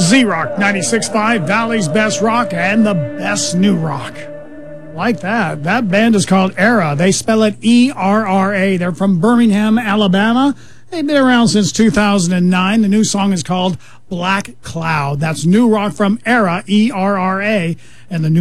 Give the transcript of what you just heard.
Z-Rock 96.5, Valley's best rock and the best new rock. Like that. That band is called Erra. They spell it E-R-R-A. They're from Birmingham, Alabama. They've been around since 2009. The new song is called Black Cloud. That's new rock from Erra, E-R-R-A, and the new